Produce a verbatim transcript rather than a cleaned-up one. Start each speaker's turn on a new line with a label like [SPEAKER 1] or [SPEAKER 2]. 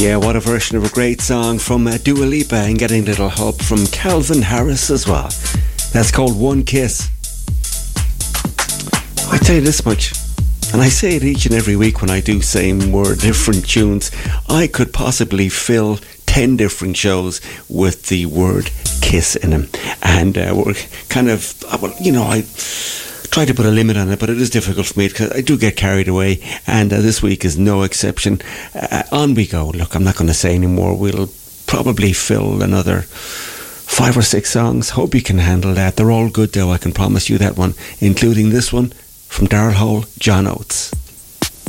[SPEAKER 1] Yeah, what a version of a great song from uh, Dua Lipa, and getting a little help from Calvin Harris as well. That's called One Kiss. I tell you this much, and I say it each and every week when I do same word, different tunes, I could possibly fill ten different shows with the word kiss in them. And uh, we're kind of, well, you know, I try to put a limit on it, but it is difficult for me because I do get carried away, and uh, this week is no exception. Uh, on we go. Look, I'm not going to say any more. We'll probably fill another five or six songs. Hope you can handle that. They're all good though, I can promise you that one, including this one from Daryl Hole, John Oates.